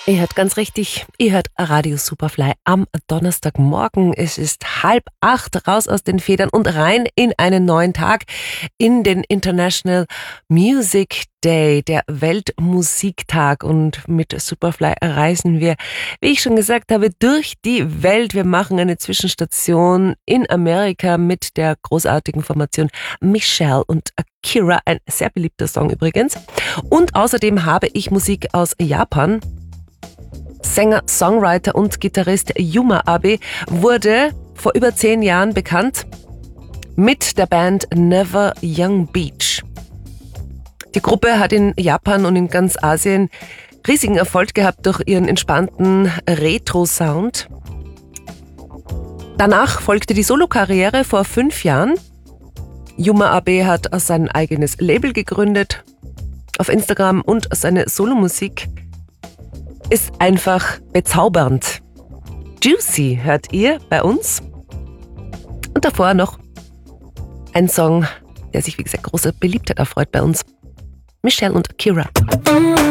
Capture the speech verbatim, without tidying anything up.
Ihr hört ganz richtig, ihr hört Radio Superfly am Donnerstagmorgen. Es ist halb acht, raus aus den Federn und rein in einen neuen Tag, in den International Music Day, der Weltmusiktag. Und mit Superfly reisen wir, wie ich schon gesagt habe, durch die Welt. Wir machen eine Zwischenstation in Amerika mit der großartigen Formation Michelle und Akira, ein sehr beliebter Song übrigens. Und außerdem habe ich Musik aus Japan. Sänger, Songwriter und Gitarrist Yuma Abe wurde vor über zehn Jahren bekannt mit der Band Never Young Beach. Die Gruppe hat in Japan und in ganz Asien riesigen Erfolg gehabt durch ihren entspannten Retro-Sound. Danach folgte die Solokarriere vor fünf Jahren. Yuma Abe hat sein eigenes Label gegründet auf Instagram und seine Solomusik ist einfach bezaubernd. Juicy hört ihr bei uns. Und davor noch ein Song, der sich wie gesagt großer Beliebtheit erfreut bei uns. Michelle und Akira.